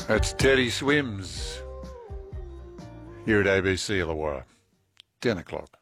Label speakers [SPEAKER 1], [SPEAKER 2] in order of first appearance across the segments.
[SPEAKER 1] That's Teddy Swims here at ABC Illawarra. 10 o'clock.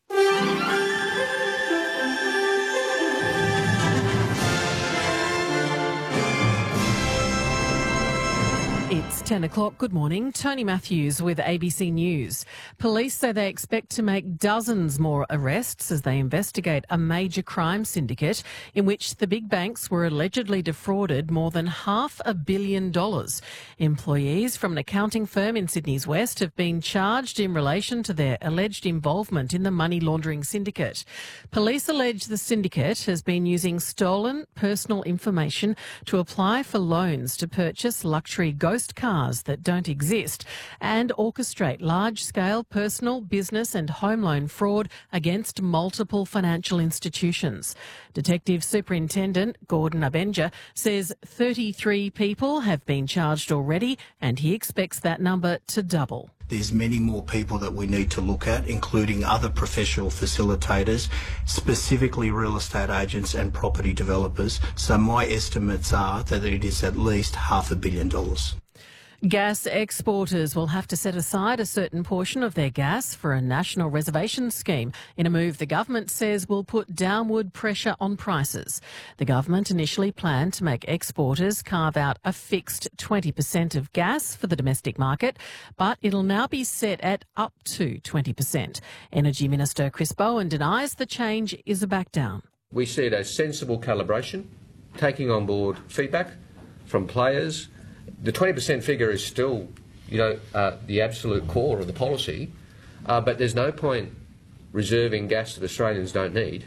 [SPEAKER 2] It's 10 o'clock. Good morning. Tony Matthews with ABC News. Police say they expect to make dozens more arrests as they investigate a major crime syndicate in which the big banks were allegedly defrauded more than $500 million. Employees from an accounting firm in Sydney's West have been charged in relation to their alleged involvement in the money laundering syndicate. Police allege the syndicate has been using stolen personal information to apply for loans to purchase luxury ghost cars that don't exist and orchestrate large-scale personal, business and home loan fraud against multiple financial institutions. Detective Superintendent Gordon Abenja says 33 people have been charged already and he expects that number to double.
[SPEAKER 3] There's many more people that we need to look at, including other professional facilitators, specifically real estate agents and property developers. So my estimates are that it is at least $500 million.
[SPEAKER 2] Gas exporters will have to set aside a certain portion of their gas for a national reservation scheme in a move the government says will put downward pressure on prices. The government initially planned to make exporters carve out a fixed 20% of gas for the domestic market, but it'll now be set at up to 20%. Energy Minister Chris Bowen denies the change is a back down.
[SPEAKER 4] We see it as sensible calibration, taking on board feedback from players. The 20% figure is still, the absolute core of the policy, but there's no point reserving gas that Australians don't need.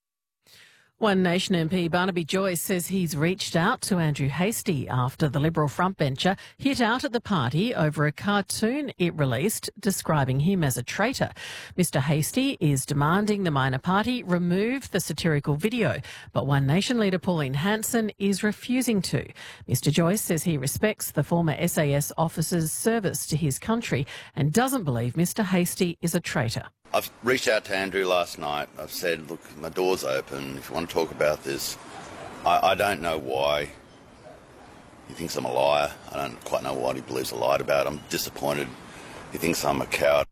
[SPEAKER 2] One Nation MP Barnaby Joyce says he's reached out to Andrew Hastie after the Liberal frontbencher hit out at the party over a cartoon it released describing him as a traitor. Mr Hastie is demanding the minor party remove the satirical video, but One Nation leader Pauline Hanson is refusing to. Mr Joyce says he respects the former SAS officer's service to his country and doesn't believe Mr Hastie is a traitor.
[SPEAKER 5] I've reached out to Andrew last night. I've said, look, my door's open. If you want to talk about this, I don't know why he thinks I'm a liar. I don't quite know what he believes I lied about. I'm disappointed. He thinks I'm a coward.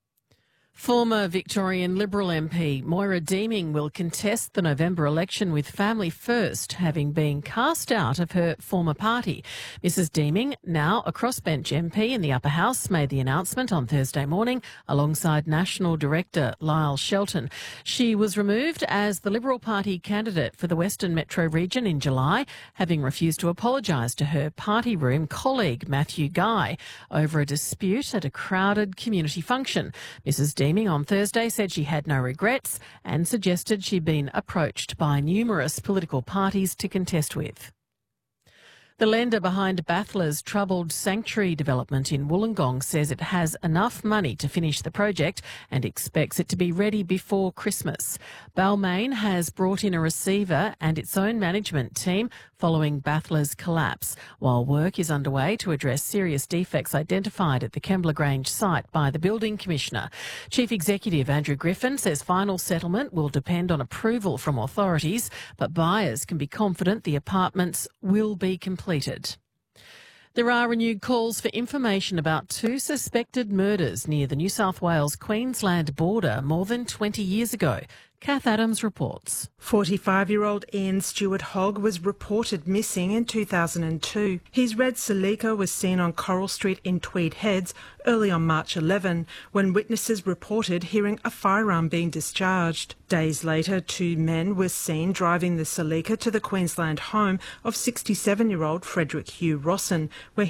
[SPEAKER 2] Former Victorian Liberal MP Moira Deeming will contest the November election with Family First, having been cast out of her former party. Mrs Deeming, now a crossbench MP in the Upper House, made the announcement on Thursday morning alongside National Director Lyle Shelton. She was removed as the Liberal Party candidate for the Western Metro region in July, having refused to apologise to her party room colleague Matthew Guy over a dispute at a crowded community function. Mrs Deeming on Thursday said she had no regrets and suggested she'd been approached by numerous political parties to contest with. The lender behind Bathurst's troubled sanctuary development in Wollongong says it has enough money to finish the project and expects it to be ready before Christmas. Balmain has brought in a receiver and its own management team following Bathurst's collapse, while work is underway to address serious defects identified at the Kembla Grange site by the Building Commissioner. Chief Executive Andrew Griffin says final settlement will depend on approval from authorities, but buyers can be confident the apartments will be completed. There are renewed calls for information about two suspected murders near the New South Wales-Queensland border more than 20 years ago. Kath Adams reports.
[SPEAKER 6] 45-year-old Ian Stewart Hogg was reported missing in 2002. His red Celica was seen on Coral Street in Tweed Heads early on March 11, when witnesses reported hearing a firearm being discharged. Days later, two men were seen driving the Celica to the Queensland home of 67-year-old Frederick Hugh Rosson, where